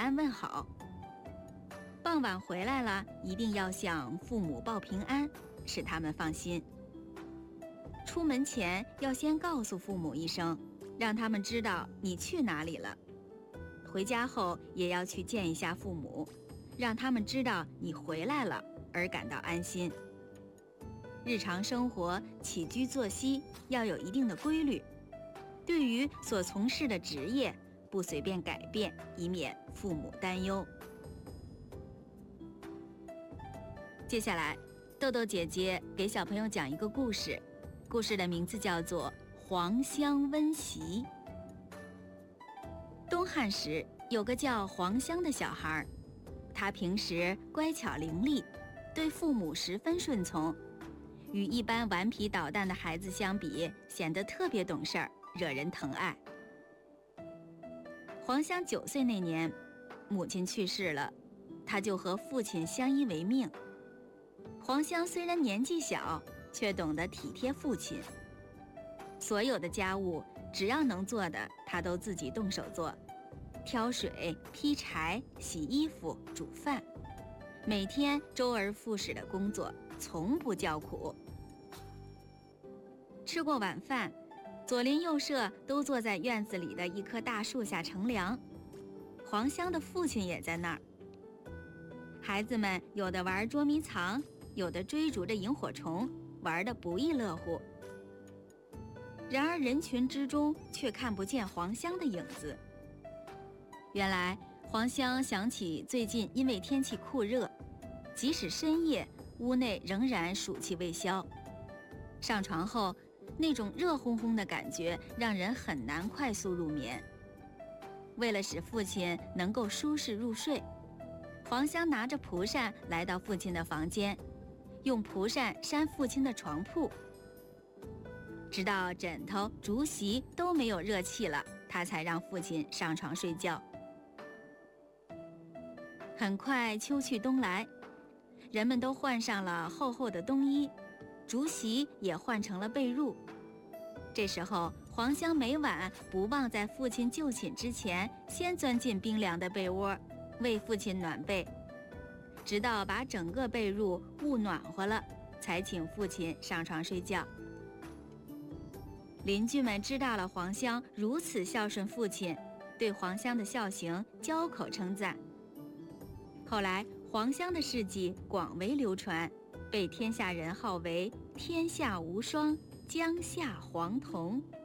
安问好。傍晚回来了，一定要向父母报平安，使他们放心。出门前要先告诉父母一声，让他们知道你去哪里了。回家后也要去见一下父母，让他们知道你回来了而感到安心。日常生活起居作息要有一定的规律，对于所从事的职业不随便改变，以免父母担忧。接下来，豆豆姐姐给小朋友讲一个故事，故事的名字叫做《黄香温席》。东汉时，有个叫黄香的小孩，他平时乖巧伶俐，对父母十分顺从，与一般顽皮捣蛋的孩子相比，显得特别懂事儿，惹人疼爱。黄香9岁那年，母亲去世了，他就和父亲相依为命。黄香虽然年纪小，却懂得体贴父亲。所有的家务，只要能做的，他都自己动手做，挑水、劈柴、洗衣服、煮饭，每天周而复始的工作，从不叫苦。吃过晚饭，左邻右舍都坐在院子里的一棵大树下乘凉，黄香的父亲也在那儿。孩子们有的玩捉迷藏，有的追逐着萤火虫，玩得不亦乐乎。然而人群之中却看不见黄香的影子。原来黄香想起最近因为天气酷热，即使深夜，屋内仍然暑气未消。上床后，那种热烘烘的感觉让人很难快速入眠。为了使父亲能够舒适入睡，黄香拿着蒲扇来到父亲的房间，用蒲扇扇父亲的床铺，直到枕头、竹席都没有热气了，他才让父亲上床睡觉。很快秋去冬来，人们都换上了厚厚的冬衣，竹席也换成了被褥。这时候黄香每晚不忘在父亲就寝之前，先钻进冰凉的被窝，为父亲暖被，直到把整个被褥捂暖和了，才请父亲上床睡觉。邻居们知道了黄香如此孝顺父亲，对黄香的孝行交口称赞。后来黄香的事迹广为流传，被天下人号为天下无双，江夏黄铜。